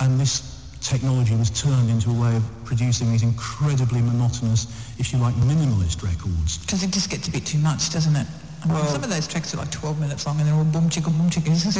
and this technology was turned into a way of producing these incredibly monotonous, if you like, minimalist records. Because it just gets a bit too much, doesn't it? I mean, some of those tracks are like 12 minutes long and they're all boom chicka boom chicka. It's just